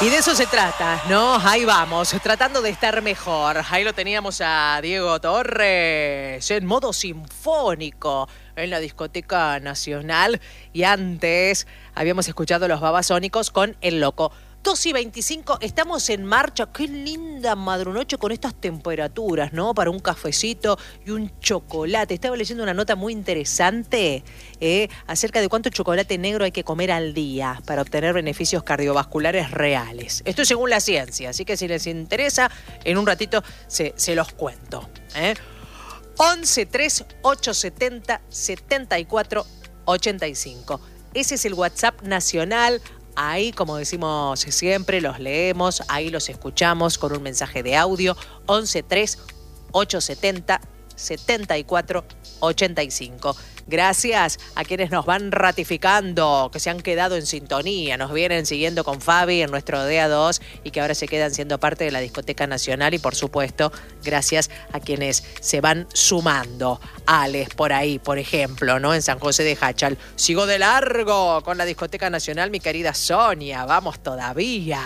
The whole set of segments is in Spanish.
Y de eso se trata, ¿no? Ahí vamos, tratando de estar mejor. Ahí lo teníamos a Diego Torres en modo sinfónico en la Discoteca Nacional. Y antes habíamos escuchado los Babasónicos con El Loco. 2:25, estamos en marcha. Qué linda madrunoche con estas temperaturas, ¿no? Para un cafecito y un chocolate. Estaba leyendo una nota muy interesante acerca de cuánto chocolate negro hay que comer al día para obtener beneficios cardiovasculares reales. Esto es según la ciencia, así que si les interesa, en un ratito se los cuento. 11 3 870 74 85. Ese es el WhatsApp nacional. Ahí, como decimos siempre, los leemos, ahí los escuchamos con un mensaje de audio. 11 3 870 74 85. Gracias a quienes nos van ratificando, que se han quedado en sintonía, nos vienen siguiendo con Fabi en nuestro DA2 y que ahora se quedan siendo parte de la Discoteca Nacional. Y por supuesto, gracias a quienes se van sumando. Alex, por ahí, por ejemplo, ¿no? En San José de Jáchal. Sigo de largo con la Discoteca Nacional, mi querida Sonia. Vamos todavía.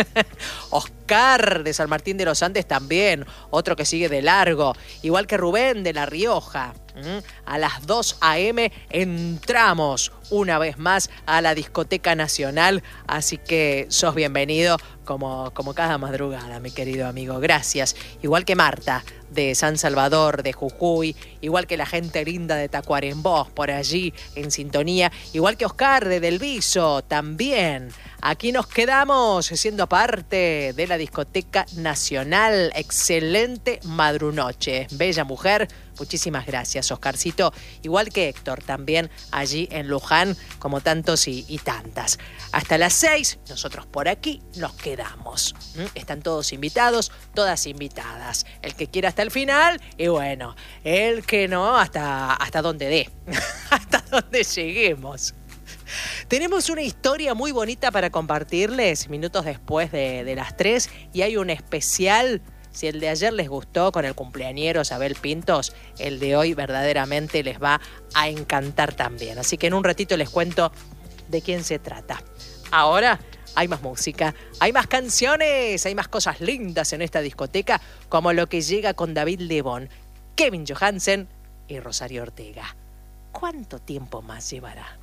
Oscar de San Martín de los Andes también, otro que sigue de largo. Igual que Rubén de La Rioja. A las 2 a.m. entramos una vez más a la Discoteca Nacional, así que sos bienvenido como cada madrugada, mi querido amigo. Gracias. Igual que Marta de San Salvador, de Jujuy, igual que la gente linda de Tacuarembó, por allí en sintonía, igual que Oscar de Del Viso, también. Aquí nos quedamos siendo parte de la Discoteca Nacional. Excelente madrunoche. Bella mujer. Muchísimas gracias, Oscarcito. Igual que Héctor, también allí en Luján, como tantos y tantas. Hasta las 6, nosotros por aquí nos quedamos. Están todos invitados, todas invitadas. El que quiera hasta el final, y bueno, el que no, hasta donde dé. Hasta donde lleguemos. Tenemos una historia muy bonita para compartirles minutos después de las 3 y hay un especial. Si el de ayer les gustó con el cumpleañero Abel Pintos, el de hoy verdaderamente les va a encantar también. Así que en un ratito les cuento de quién se trata. Ahora hay más música, hay más canciones, hay más cosas lindas en esta discoteca, como lo que llega con David Lebón, Kevin Johansen y Rosario Ortega. ¿Cuánto tiempo más llevará?